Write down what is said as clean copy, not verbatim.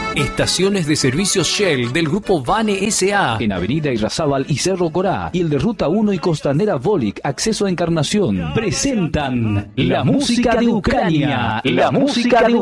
Estaciones de servicios Shell del grupo Vane S.A. en Avenida Irrazábal y Cerro Corá, y el de Ruta 1 y Costanera Volic, acceso a Encarnación, presentan la música de Ucrania. La música de